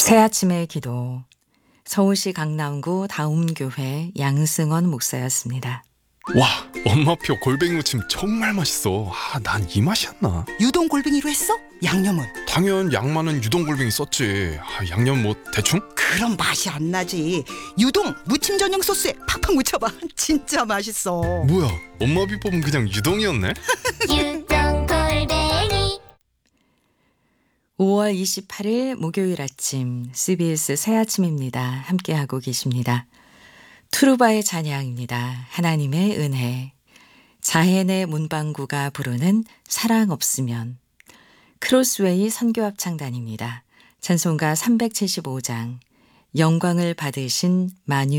새아침의 기도. 서울시 강남구 다움교회 양승원 목사였습니다. 와, 엄마표 골뱅이 무침 정말 맛있어. 난 이 맛이었나? 유동 골뱅이로 했어? 양념은? 당연 양 많은 유동 골뱅이 썼지. 양념 뭐 대충? 그럼 맛이 안 나지. 유동 무침 전용 소스에 팍팍 묻혀봐. 진짜 맛있어. 뭐야, 엄마 비법은 그냥 유동이었네? 유동 골뱅이 5월 28일 목요일 아침 CBS 새아침입니다. 함께하고 계십니다. 투르바의 찬양입니다. 하나님의 은혜. 자헨의 문방구가 부르는 사랑 없으면. 크로스웨이 선교합창단입니다. 찬송가 375장. 영광을 받으신 만유